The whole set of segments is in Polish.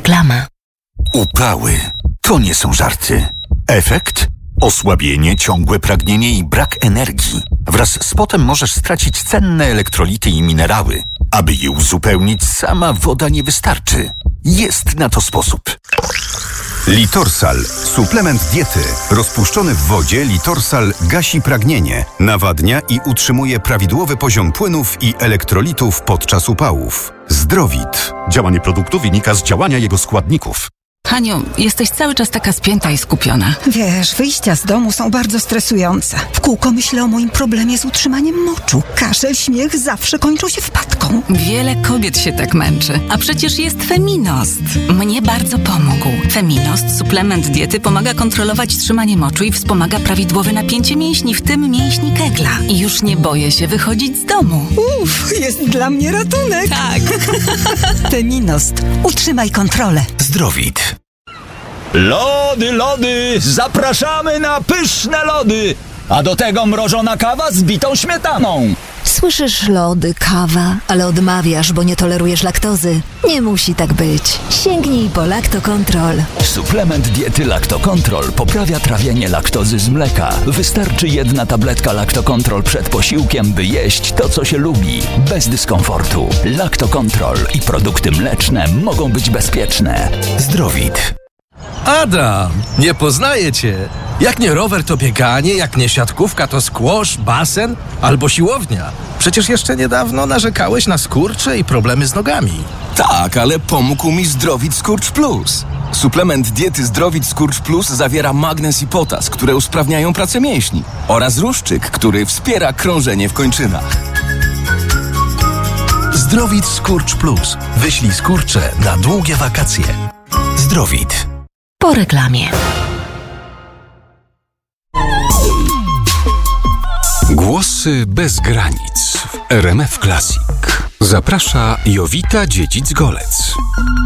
Reklama. Upały to nie są żarty. Efekt? Osłabienie, ciągłe pragnienie i brak energii. Wraz z potem możesz stracić cenne elektrolity i minerały. Aby je uzupełnić, sama woda nie wystarczy. Jest na to sposób. Litorsal. Suplement diety. Rozpuszczony w wodzie Litorsal gasi pragnienie, nawadnia i utrzymuje prawidłowy poziom płynów i elektrolitów podczas upałów. Zdrowit. Działanie produktu wynika z działania jego składników. Haniu, jesteś cały czas taka spięta i skupiona. Wiesz, wyjścia z domu są bardzo stresujące. W kółko myślę o moim problemie z utrzymaniem moczu. Kaszel, śmiech zawsze kończą się wpadką. Wiele kobiet się tak męczy. A przecież jest Feminost. Mnie bardzo pomógł. Feminost, suplement diety, pomaga kontrolować trzymanie moczu i wspomaga prawidłowe napięcie mięśni, w tym mięśni kegla. I już nie boję się wychodzić z domu. Jest dla mnie ratunek. Tak. Feminost. Utrzymaj kontrolę. Zdrowit. Lody, zapraszamy na pyszne lody, a do tego mrożona kawa z bitą śmietaną. Słyszysz lody, kawa, ale odmawiasz, bo nie tolerujesz laktozy. Nie musi tak być. Sięgnij po Lactocontrol. Suplement diety Lactocontrol poprawia trawienie laktozy z mleka. Wystarczy 1 tabletka Lactocontrol przed posiłkiem, by jeść to, co się lubi, bez dyskomfortu. Lactocontrol i produkty mleczne mogą być bezpieczne. Zdrowit. Adam, nie poznaję cię. Jak nie rower, to bieganie, jak nie siatkówka, to squash, basen albo siłownia. Przecież jeszcze niedawno narzekałeś na skurcze i problemy z nogami. Tak, ale pomógł mi Zdrowit Skurcz Plus. Suplement diety Zdrowit Skurcz Plus zawiera magnez i potas, które usprawniają pracę mięśni, oraz ruszczyk, który wspiera krążenie w kończynach. Zdrowit Skurcz Plus. Wyślij skurcze na długie wakacje. Zdrowit. Po reklamie. Głosy bez granic w RMF Classic. Zaprasza Jowita Dziedzic-Golec.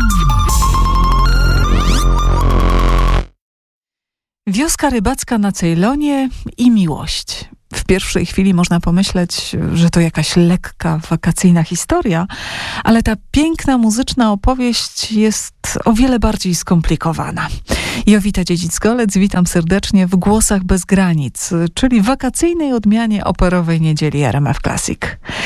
Wioska rybacka na Ceylonie i miłość. W pierwszej chwili można pomyśleć, że to jakaś lekka, wakacyjna historia, ale ta piękna, muzyczna opowieść jest o wiele bardziej skomplikowana. Jowita Dziedzic-Golec, witam serdecznie w Głosach bez granic, czyli wakacyjnej odmianie operowej niedzieli RMF Classic.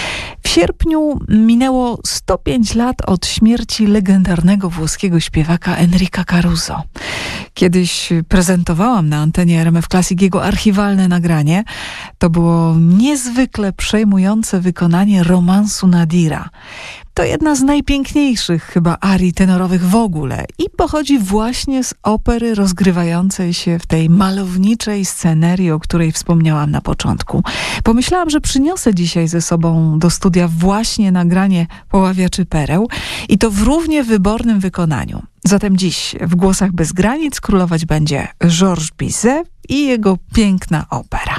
W sierpniu minęło 105 lat od śmierci legendarnego włoskiego śpiewaka Enrica Caruso. Kiedyś prezentowałam na antenie RMF Classic jego archiwalne nagranie. To było niezwykle przejmujące wykonanie romansu Nadira. To jedna z najpiękniejszych chyba arii tenorowych w ogóle i pochodzi właśnie z opery rozgrywającej się w tej malowniczej scenerii, o której wspomniałam na początku. Pomyślałam, że przyniosę dzisiaj ze sobą do studia właśnie nagranie Poławiaczy Pereł i to w równie wybornym wykonaniu. Zatem dziś w Głosach bez granic królować będzie Georges Bizet i jego piękna opera.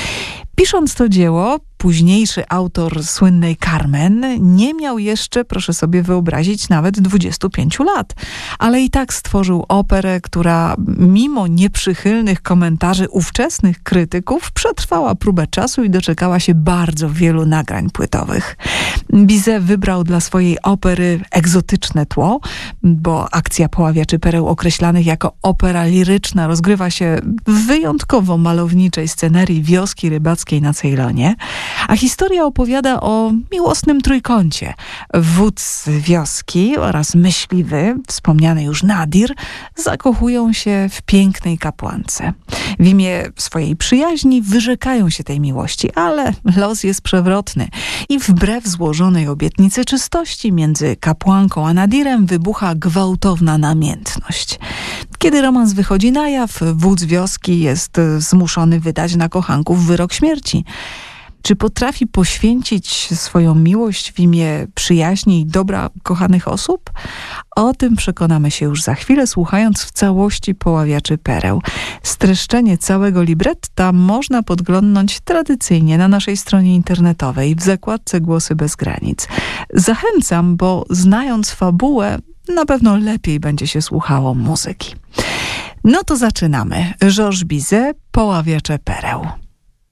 Pisząc to dzieło, późniejszy autor słynnej Carmen nie miał jeszcze, proszę sobie wyobrazić, nawet 25 lat. Ale i tak stworzył operę, która mimo nieprzychylnych komentarzy ówczesnych krytyków przetrwała próbę czasu i doczekała się bardzo wielu nagrań płytowych. Bizet wybrał dla swojej opery egzotyczne tło, bo akcja Poławiaczy Pereł określanych jako opera liryczna rozgrywa się w wyjątkowo malowniczej scenerii wioski rybackiej na Ceylonie. A historia opowiada o miłosnym trójkącie. Wódz wioski oraz myśliwy, wspomniany już Nadir, zakochują się w pięknej kapłance. W imię swojej przyjaźni wyrzekają się tej miłości, ale los jest przewrotny i wbrew złożonej obietnicy czystości między kapłanką a Nadirem wybucha gwałtowna namiętność. Kiedy romans wychodzi na jaw, wódz wioski jest zmuszony wydać na kochanków wyrok śmierci. Czy potrafi poświęcić swoją miłość w imię przyjaźni i dobra kochanych osób? O tym przekonamy się już za chwilę, słuchając w całości Poławiaczy Pereł. Streszczenie całego libretta można podglądnąć tradycyjnie na naszej stronie internetowej w zakładce Głosy bez granic. Zachęcam, bo znając fabułę, na pewno lepiej będzie się słuchało muzyki. No to zaczynamy. Georges Bizet, Poławiacze Pereł.